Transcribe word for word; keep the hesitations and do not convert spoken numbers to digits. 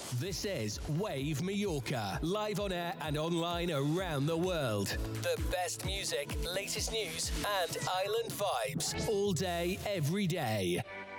This is Wave Mallorca, live on air and online around the world. The best music, latest news, and island vibes all day, every day.